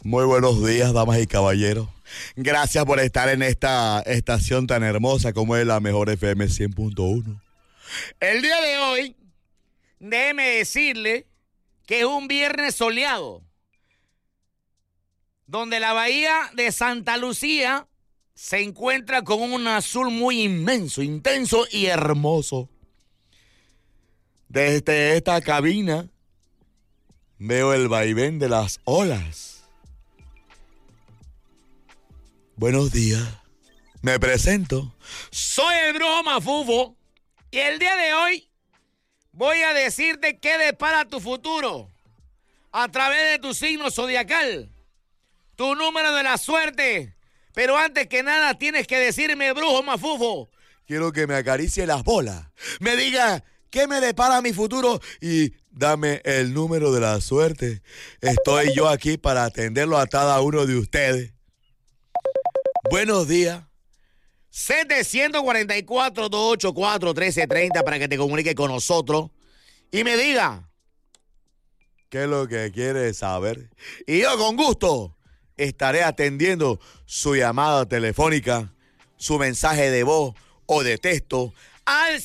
Muy buenos días, damas y caballeros. Gracias por estar en esta estación tan hermosa como es la mejor FM 100.1. El día de hoy, déjeme decirle que es un viernes soleado, donde la bahía de Santa Lucía se encuentra con un azul muy inmenso, intenso y hermoso. Desde esta cabina veo el vaivén de las olas. Buenos días, me presento. Soy el Brujo Mafufo y el día de hoy voy a decirte qué depara tu futuro a través de tu signo zodiacal, tu número de la suerte. Pero antes que nada tienes que decirme, Brujo Mafufo, quiero que me acaricie las bolas, me diga qué me depara mi futuro y dame el número de la suerte. Estoy yo aquí para atenderlo a cada uno de ustedes. Buenos días. 744-284-1330 para que te comunique con nosotros y me diga qué es lo que quiere saber. Y yo con gusto estaré atendiendo su llamada telefónica, su mensaje de voz o de texto al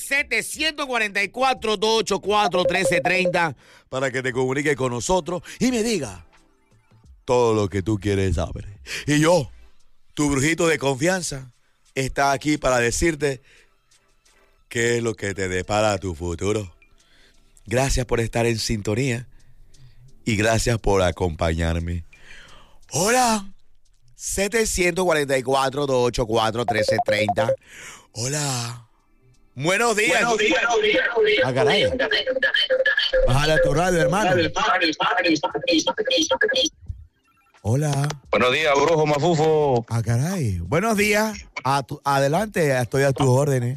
744-284-1330 para que te comunique con nosotros y me diga todo lo que tú quieres saber. Y yo, tu brujito de confianza, está aquí para decirte qué es lo que te depara tu futuro. Gracias por estar en sintonía y gracias por acompañarme. Hola, 744-284-1330. Hola. Buenos días. Buenos días. Ah, caray. Bájale a tu radio, hermano. Hola. Buenos días, Brujo Mafufo. Ah, caray. Buenos días. Adelante, estoy a tus órdenes.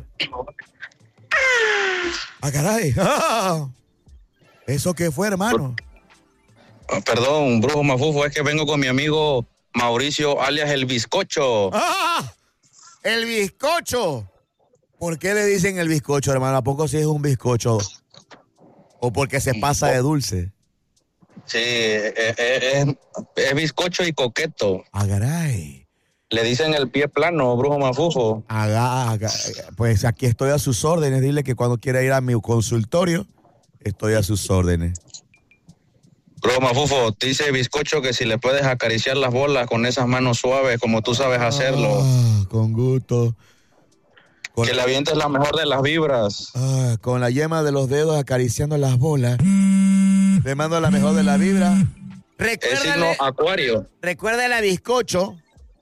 Ah, caray. ¿Eso qué fue, hermano? Perdón, Brujo Mafufo, es que vengo con mi amigo Mauricio, alias El Bizcocho. ¡Ah! ¡El bizcocho! ¿Por qué le dicen el bizcocho, hermano? ¿A poco si es un bizcocho? ¿O porque se pasa de dulce? Sí, es bizcocho y coqueto. Ah, caray. Le dicen el pie plano, Brujo Mafufo. Pues aquí estoy a sus órdenes. Dile que cuando quiera ir a mi consultorio, estoy a sus órdenes. Brujo Mafufo, dice Bizcocho que si le puedes acariciar las bolas con esas manos suaves como tú sabes hacerlo. Con gusto. Que le avientes la mejor de las vibras. Con la yema de los dedos acariciando las bolas. Le mando la mejor de la vibra. El signo Acuario. Recuérdale a Bizcocho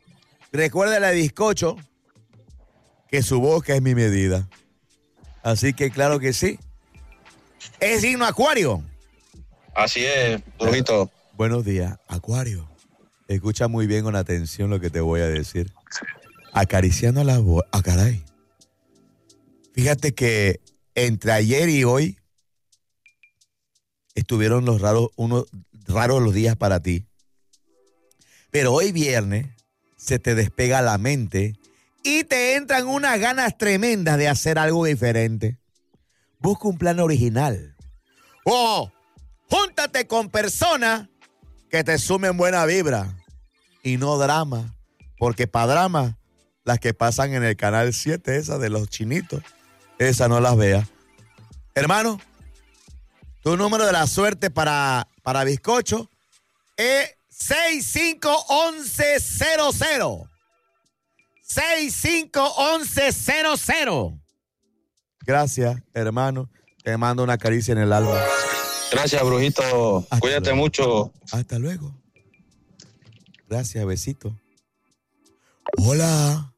que su boca es mi medida. Así que claro que sí. Es signo Acuario. Así es, brujito. Buenos días, Acuario. Escucha muy bien con atención lo que te voy a decir. Acariciando las bolas. Ah, caray. Fíjate que entre ayer y hoy estuvieron unos raros los días para ti. Pero hoy viernes se te despega la mente y te entran unas ganas tremendas de hacer algo diferente. Busca un plan original. Júntate con personas que te sumen buena vibra y no drama. Porque para drama, las que pasan en el canal 7, esas de los chinitos, esas no las veas. Hermano, tu número de la suerte para Bizcocho es 651100. 651100. Gracias, hermano. Te mando una caricia en el alma. Gracias, brujito. Cuídate mucho. Hasta luego. Gracias, besito. Hola.